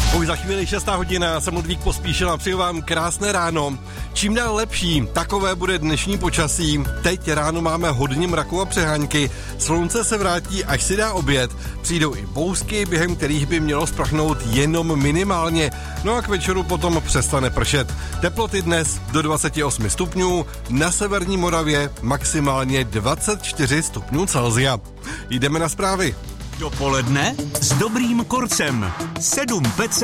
Už za chvíli 6. hodina, jsem Ludvík Pospíšil a přeju vám krásné ráno. Čím dál lepší, takové bude dnešní počasí. Teď ráno máme hodně mraku a přehánky, slunce se vrátí, až si dá oběd. Přijdou i bouzky, během kterých by mělo sprchnout jenom minimálně. No a k večeru potom přestane pršet. Teploty dnes do 28 stupňů, na severní Moravě maximálně 24 stupňů Celsia. Jdeme na zprávy. Dopoledne s dobrým korcem. 7 pece